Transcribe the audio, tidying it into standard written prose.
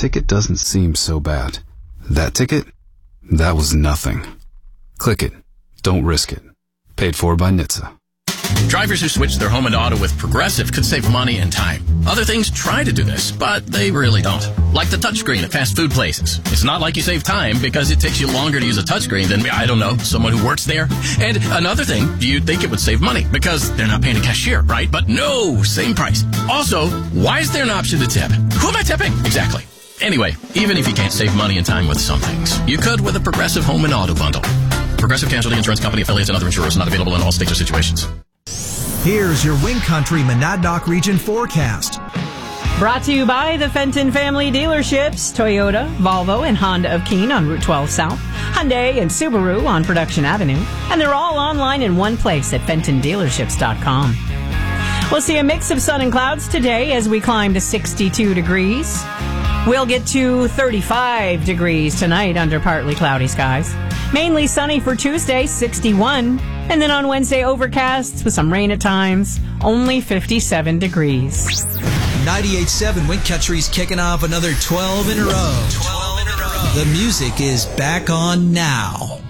ticket doesn't seem so bad. That ticket? That was nothing. Click it. Don't risk it. Paid for by NHTSA. Drivers who switch their home and auto with Progressive could save money and time. Other things try to do this, but they really don't. Like the touchscreen at fast food places. It's not like you save time because it takes you longer to use a touchscreen than, I don't know, someone who works there. And another thing, you'd think it would save money because they're not paying a cashier, right? But no, same price. Also, why is there an option to tip? Who am I tipping? Exactly. Anyway, even if you can't save money and time with some things, you could with a Progressive home and auto bundle. Progressive Casualty Insurance Company, affiliates, and other insurers, not available in all states or situations. Here's your Wing Country Monadnock Region forecast. Brought to you by the Fenton Family Dealerships, Toyota, Volvo, and Honda of Keene on Route 12 South, Hyundai and Subaru on Production Avenue, and they're all online in one place at FentonDealerships.com. We'll see a mix of sun and clouds today as we climb to 62 degrees. We'll get to 35 degrees tonight under partly cloudy skies. Mainly sunny for Tuesday, 61. And then on Wednesday, overcast with some rain at times, only 57 degrees. 98.7 Wing Country's kicking off another 12 in a row. The music is back on now.